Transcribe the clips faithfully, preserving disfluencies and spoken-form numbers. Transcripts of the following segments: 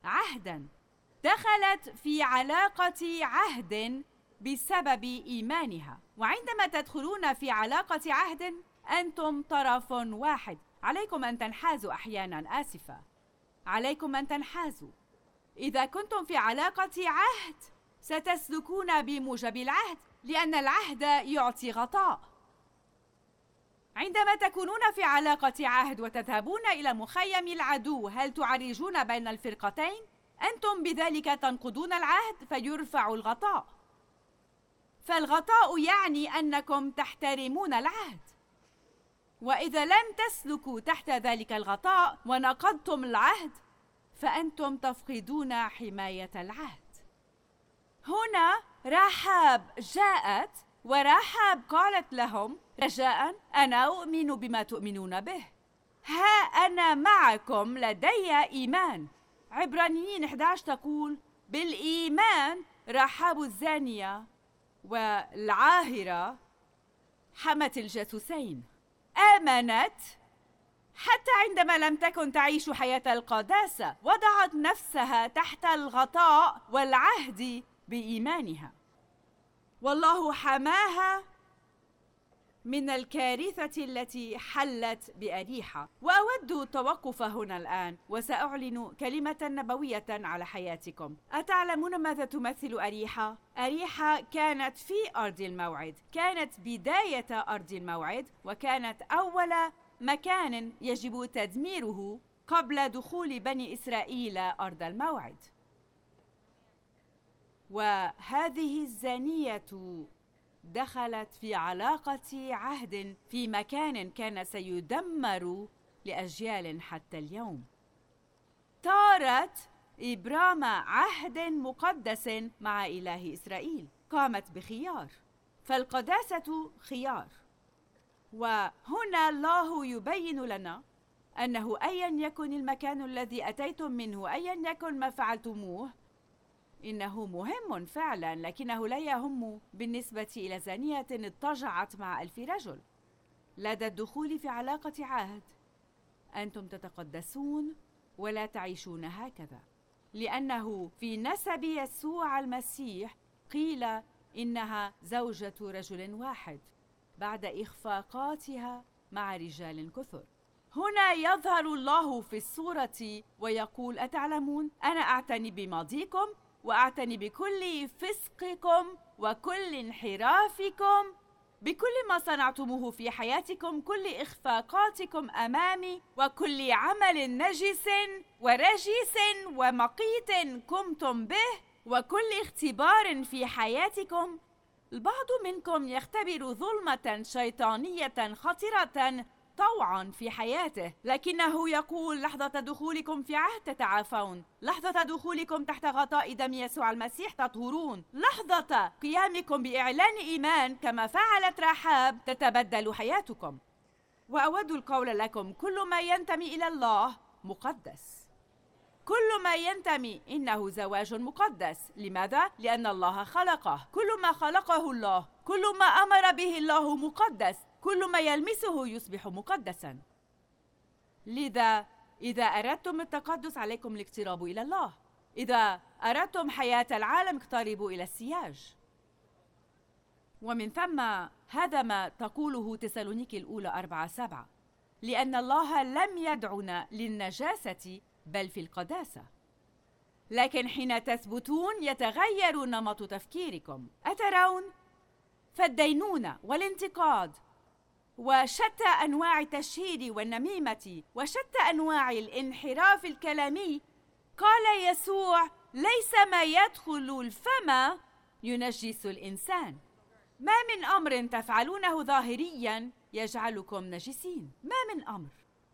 عهداً، دخلت في علاقة عهد بسبب إيمانها. وعندما تدخلون في علاقة عهد أنتم طرف واحد. عليكم أن تنحازوا أحياناً، آسفة، عليكم أن تنحازوا. إذا كنتم في علاقة عهد ستسلكون بموجب العهد، لأن العهد يعطي غطاء. عندما تكونون في علاقة عهد وتذهبون إلى مخيم العدو، هل تعرجون بين الفرقتين؟ أنتم بذلك تنقضون العهد فيرفع الغطاء. فالغطاء يعني أنكم تحترمون العهد، وإذا لم تسلكوا تحت ذلك الغطاء ونقضتم العهد فأنتم تفقدون حماية العهد. هنا رحاب جاءت ورحاب قالت لهم: رجاء أنا أؤمن بما تؤمنون به، ها أنا معكم لدي إيمان. عبرانيين أحد عشر تقول: بالإيمان رحاب الزانية والعاهرة حمت الجاسوسين، آمنت حتى عندما لم تكن تعيش حياة القداسة، وضعت نفسها تحت الغطاء والعهد بإيمانها، والله حماها من الكارثة التي حلت بأريحة. وأود التوقف هنا الآن وسأعلن كلمة نبوية على حياتكم. أتعلمون ماذا تمثل أريحة؟ أريحة كانت في أرض الموعد، كانت بداية أرض الموعد، وكانت أول مكان يجب تدميره قبل دخول بني إسرائيل أرض الموعد. وهذه الزانية دخلت في علاقة عهد في مكان كان سيدمر لأجيال حتى اليوم. طارت إبرام عهد مقدس مع إله إسرائيل، قامت بخيار، فالقداسة خيار. وهنا الله يبين لنا أنه أيا يكن المكان الذي أتيتم منه، أيا يكن ما فعلتموه، إنه مهم فعلا، لكنه لا يهم بالنسبة إلى زانية اضطجعت مع ألف رجل. لدى الدخول في علاقة عهد أنتم تتقدسون ولا تعيشون هكذا، لأنه في نسب يسوع المسيح قيل إنها زوجة رجل واحد بعد إخفاقاتها مع رجال كثر. هنا يظهر الله في الصورة ويقول: أتعلمون أنا أعتني بماضيكم وأعتني بكل فسقكم وكل انحرافكم، بكل ما صنعتموه في حياتكم، كل إخفاقاتكم أمامي، وكل عمل نجس ورجس ومقيت قمتم به، وكل اختبار في حياتكم. البعض منكم يختبر ظلمة شيطانية خطرة طوعا في حياته، لكنه يقول: لحظة دخولكم في عهد تتعافون، لحظة دخولكم تحت غطاء دم يسوع المسيح تطهرون، لحظة قيامكم بإعلان إيمان كما فعلت رحاب تتبدل حياتكم. وأود القول لكم: كل ما ينتمي إلى الله مقدس، كل ما ينتمي إنه زواج مقدس. لماذا؟ لأن الله خلقه، كل ما خلقه الله، كل ما أمر به الله مقدس، كل ما يلمسه يصبح مقدسا. لذا إذا أردتم التقدس عليكم الاقتراب إلى الله، إذا أردتم حياة العالم اقتربوا إلى السياج. ومن ثم هذا ما تقوله تسالونيكي الأولى أربعة سبعة: لأن الله لم يدعنا للنجاسة بل في القداسة. لكن حين تثبتون يتغير نمط تفكيركم. أترون؟ فالدينونة والانتقاد وشتى أنواع التشهير والنميمة وشتى أنواع الانحراف الكلامي، قال يسوع: ليس ما يدخل الفم ينجس الإنسان. ما من أمر تفعلونه ظاهريا يجعلكم نجسين، ما من أمر.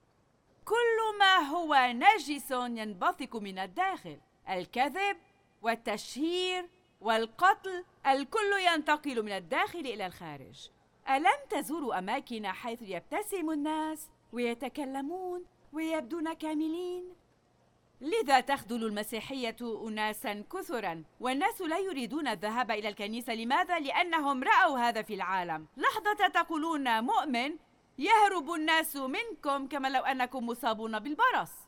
كل ما هو نجس ينبثق من الداخل، الكذب والتشهير والقتل، الكل ينتقل من الداخل إلى الخارج. ألم تزوروا أماكن حيث يبتسم الناس ويتكلمون ويبدون كاملين؟ لذا تخذل المسيحية أناسا كثرا، والناس لا يريدون الذهاب إلى الكنيسة. لماذا؟ لأنهم رأوا هذا في العالم. لحظة تقولون مؤمن يهرب الناس منكم كما لو أنكم مصابون بالبرص.